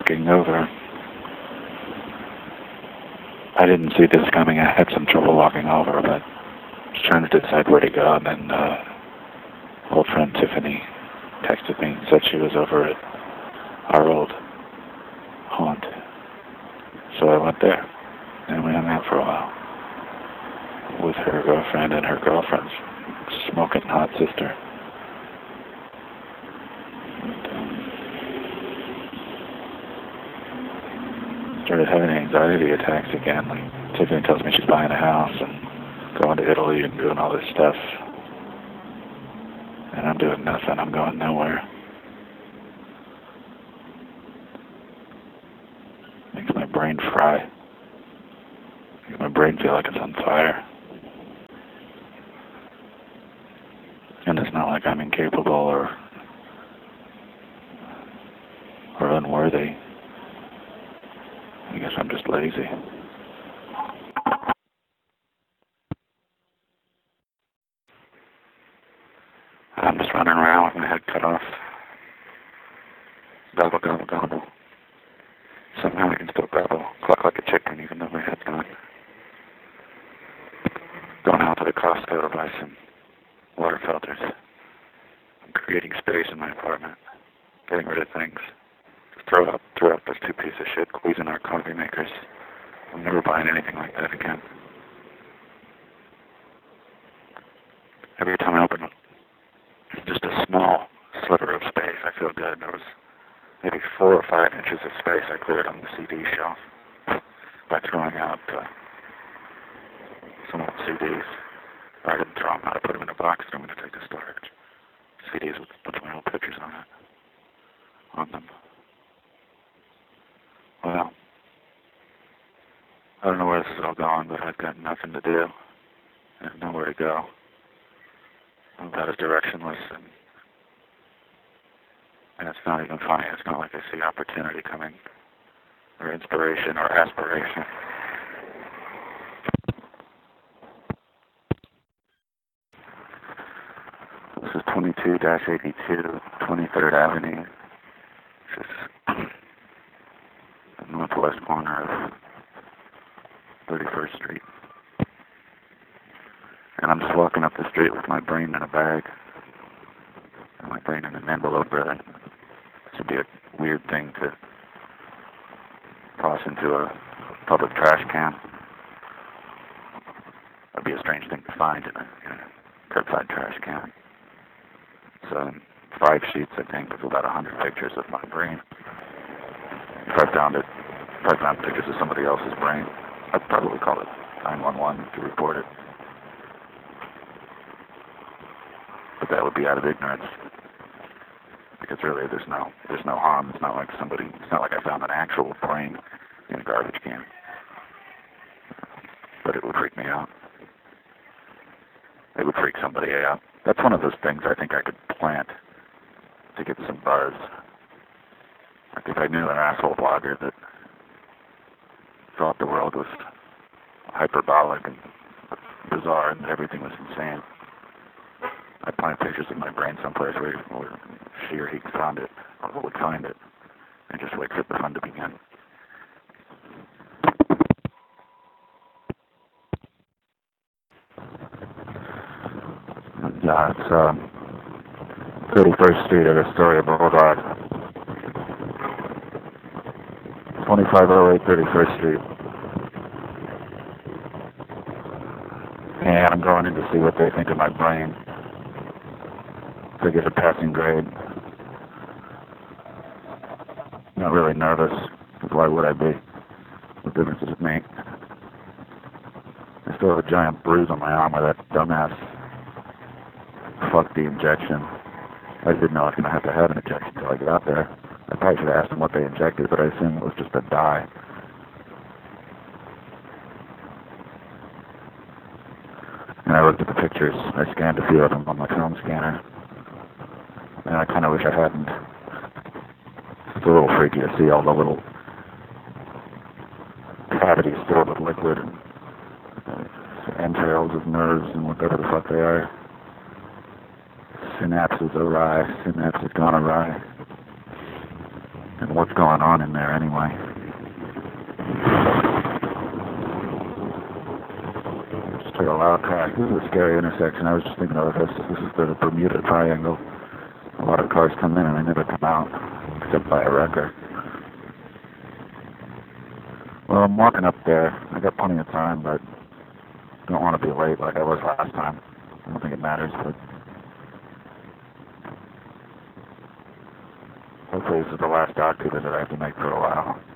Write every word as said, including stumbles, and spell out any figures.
walking over. I didn't see this coming. I had some trouble walking over, but I was trying to decide where to go, and then uh, old friend Tiffany texted me and said she was over at our old haunt. So I went there, and we hung out for a while with her girlfriend and her girlfriend's smoking hot sister. Started having anxiety attacks again. Like Tiffany tells me she's buying a house and going to Italy and doing all this stuff, and I'm doing nothing. I'm going nowhere. Makes my brain fry. Makes my brain feel like it's on fire. And it's not like I'm incapable or or unworthy. I guess I'm just lazy. I'm just running around with my head cut off. Gobble, gobble, gobble. Somehow I can still gobble, cluck like a chicken even though my head's gone. Going out to the Costco to buy some water filters. I'm creating space in my apartment. Getting rid of things. Throw up, throw up those two pieces of shit Cuisinart coffee makers. I'm never buying anything like that again. Every time I open just a small sliver of space, I feel good. There was maybe four or five inches of space I cleared on the C D shelf by throwing out uh, some old C Ds. I didn't throw them out. I put them in a box and I'm going to take to storage. C Ds with a bunch of my old pictures on it, on them. Well, I don't know where this is all going, but I've got nothing to do and nowhere to go. I'm about as directionless, and, and it's not even funny. It's not like I see opportunity coming, or inspiration, or aspiration. This is twenty-two eighty-two, twenty-third Avenue. This is the northwest corner of thirty-first Street. And I'm just walking up the street with my brain in a bag, and my brain in an envelope, really. This would be a weird thing to toss into a public trash can. That'd be a strange thing to find in a, in a curbside trash can. So, five sheets, I think, with about a hundred pictures of my brain. If I found it, if I found pictures of somebody else's brain, I'd probably call it nine one one to report it. But that would be out of ignorance, because really there's no there's no harm. It's not like somebody. It's not like I found an actual brain in a garbage can. But it would freak me out. It would freak somebody out. That's one of those things I think I could plant to get some buzz. Like if I knew an asshole blogger that thought the world was hyperbolic and bizarre and everything was insane, I'd plant pictures of my brain someplace where, where she or he found it, or would find it, and just wait for the fun to begin. Yeah, it's uh, thirty-first Street at Astoria Boulevard. twenty-five oh eight thirty-first Street. And I'm going in to see what they think of my brain. To get a passing grade. Not really nervous, because why would I be? What difference does it make? I still have a giant bruise on my arm where that dumbass fucked the injection. I didn't know I was going to have to have an injection until I got there. I probably should have asked them what they injected, but I assumed it was just a dye. And I looked at the pictures. I scanned a few of them on my film scanner. And I kind of wish I hadn't. It's a little freaky to see all the little cavities filled with liquid and uh, entrails of nerves and whatever the fuck they are. Synapses awry. Synapses gone awry. and what's going on in there anyway. Just took a loud crash. This is a scary intersection. I was just thinking of this. This is the Bermuda Triangle. A lot of cars come in and they never come out, except by a wrecker. Well, I'm walking up there. I got plenty of time, but don't want to be late like I was last time. I don't think it matters, but hopefully this is the last doc visit that I have to make for a while.